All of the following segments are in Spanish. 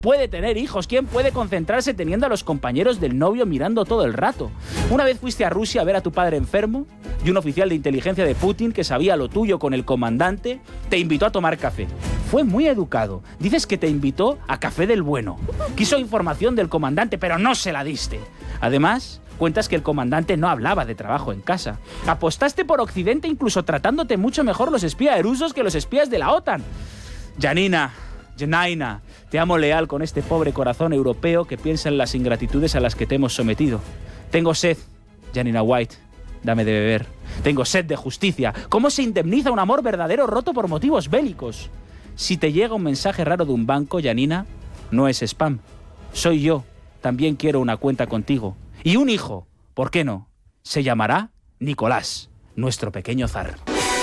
puede tener hijos? ¿Quién puede concentrarse teniendo a los compañeros del novio mirando todo el rato? Una vez fuiste a Rusia a ver a tu padre enfermo y un oficial de inteligencia de Putin que sabía lo tuyo con el comandante te invitó a tomar café. Fue muy educado. Dices que te invitó a café del bueno. Quiso información del comandante, pero no se la diste. Además, cuentas que el comandante no hablaba de trabajo en casa. Apostaste por Occidente incluso tratándote mucho mejor los espías rusos que los espías de la OTAN. Janina, te amo leal con este pobre corazón europeo que piensa en las ingratitudes a las que te hemos sometido. Tengo sed, Janina White, dame de beber. Tengo sed de justicia. ¿Cómo se indemniza un amor verdadero roto por motivos bélicos? Si te llega un mensaje raro de un banco, Janina, no es spam. Soy yo. También quiero una cuenta contigo. Y un hijo, ¿por qué no? Se llamará Nicolás, nuestro pequeño zar.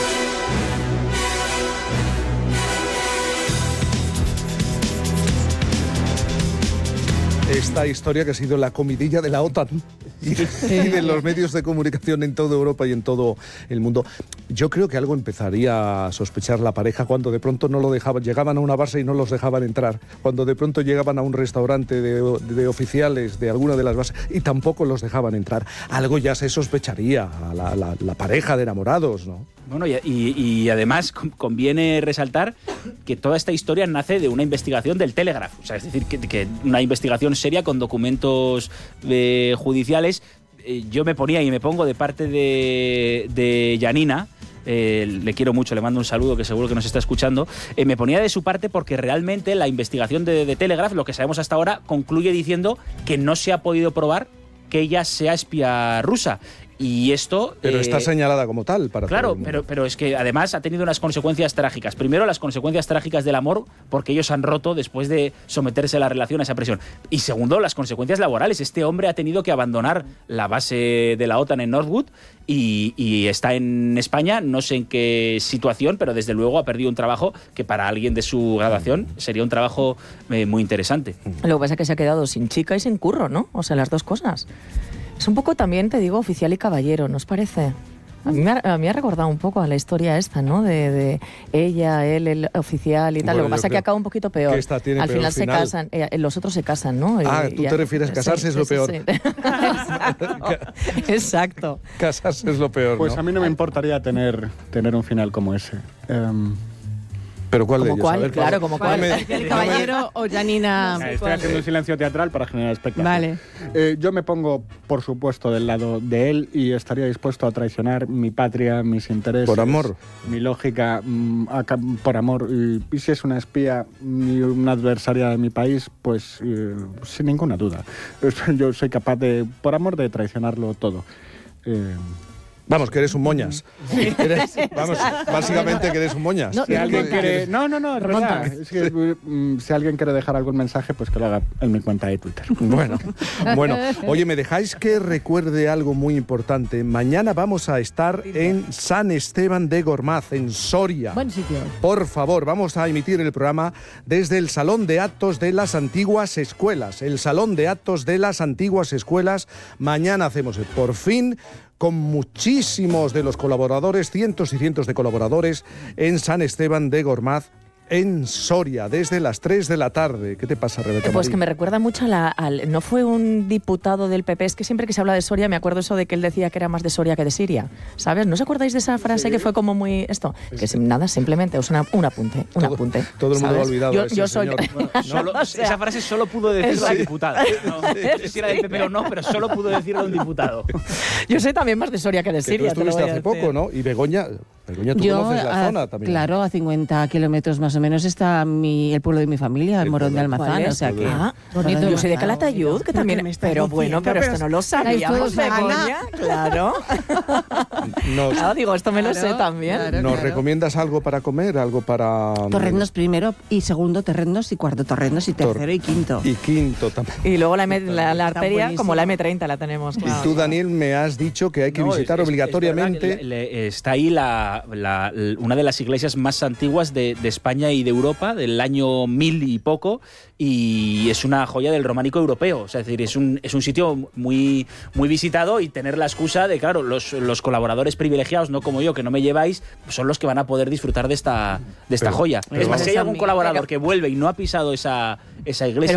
Esta historia que ha sido la comidilla de la OTAN y de los medios de comunicación en toda Europa y en todo el mundo. Yo creo que algo empezaría a sospechar la pareja cuando de pronto no lo dejaban, llegaban a una base y no los dejaban entrar, cuando de pronto llegaban a un restaurante de oficiales de alguna de las bases y tampoco los dejaban entrar. Algo ya se sospecharía a la pareja de enamorados, ¿no? Bueno, y además conviene resaltar que toda esta historia nace de una investigación del Telegraph. O sea, es decir, que una investigación seria con documentos judiciales. Yo me ponía y me pongo de parte de Janina. Le quiero mucho, le mando un saludo que seguro que nos está escuchando. Me ponía de su parte porque realmente la investigación de Telegraph, lo que sabemos hasta ahora, concluye diciendo que no se ha podido probar que ella sea espía rusa. Y esto... Pero está señalada como tal para claro, todo el mundo. pero es que además ha tenido unas consecuencias trágicas. Primero, las consecuencias trágicas del amor, porque ellos han roto después de someterse a la relación a esa presión. Y segundo, las consecuencias laborales. Este hombre ha tenido que abandonar la base de la OTAN en Northwood y está en España, no sé en qué situación, pero desde luego ha perdido un trabajo que para alguien de su graduación sería un trabajo muy interesante. Lo que pasa es que se ha quedado sin chica y sin curro, ¿no? O sea, las dos cosas. Es un poco también, te digo, oficial y caballero, ¿no os parece? A mí me ha recordado un poco a la historia esta, ¿no? De ella, él, el oficial y tal. Bueno, lo que pasa es que acaba un poquito peor. Al final se casan, los otros se casan, ¿no? ¿Tú te refieres a casarse es lo peor? Sí. Exacto. Casarse es lo peor, ¿no? Pues a mí no me importaría tener un final como ese. ¿Pero cuál de ellos? ¿Cuál? A ver, claro, como cuál. ¿El caballero o Janina? Estoy haciendo un silencio teatral para generar expectativa. Vale. Yo me pongo, por supuesto, del lado de él y estaría dispuesto a traicionar mi patria, mis intereses. ¿Por amor? Mi lógica, por amor. Y si es una espía y una adversaria de mi país, pues sin ninguna duda. Yo soy capaz de, por amor, de traicionarlo todo. Vamos, que eres un moñas. Vamos, básicamente que eres un moñas. Si alguien quiere... No, es verdad. Es que, si alguien quiere dejar algún mensaje, pues que lo haga en mi cuenta de Twitter. Bueno. Oye, ¿me dejáis que recuerde algo muy importante? Mañana vamos a estar en San Esteban de Gormaz, en Soria. Buen sitio. Por favor, vamos a emitir el programa desde el Salón de Actos de las Antiguas Escuelas. El Salón de Actos de las Antiguas Escuelas. Mañana hacemos por fin, con muchísimos de los colaboradores, cientos y cientos de colaboradores, en San Esteban de Gormaz, en Soria, desde las 3 de la tarde. ¿Qué te pasa, Rebeca Pues Marín? que me recuerda mucho no fue un diputado del PP, es que siempre que se habla de Soria me acuerdo eso de que él decía que era más de Soria que de Siria, ¿sabes? ¿No os acordáis de esa frase que fue como muy esto? Que nada, simplemente es un apunte, apunte. Todo el mundo lo ha olvidado. Yo soy... Esa frase solo pudo decirla un diputado. No sé si era del PP o no, pero solo pudo decirla un diputado. Yo soy también más de Soria que de Siria. Tú estuviste hace poco, ¿no? Y Begoña, tú conoces la zona también. Claro, a 50 kilómetros más o menos está el pueblo de mi familia, el Morón de Almazán, o sea que... Bonito. Yo soy de Calatayud, que también... Pero bueno, pero esto no lo sabíamos, Begoña. Claro. Claro, digo, esto me lo sé también. ¿Nos recomiendas algo para comer? ¿Algo para...? Torrendos primero y segundo torrendos y cuarto torrendos y tercero y quinto. Y quinto también. Y luego la arteria, como la M30 la tenemos. Claro. Y tú, Daniel, me has dicho que hay que visitar obligatoriamente... Está ahí la una de las iglesias más antiguas de España y de Europa, del año 1000 y poco, y es una joya del románico europeo. O sea, es decir, es un sitio muy, muy visitado, y tener la excusa de, claro, los colaboradores privilegiados, no como yo, que no me lleváis, son los que van a poder disfrutar de esta joya. Es más, si hay algún colaborador que vuelve y no ha pisado esa iglesia,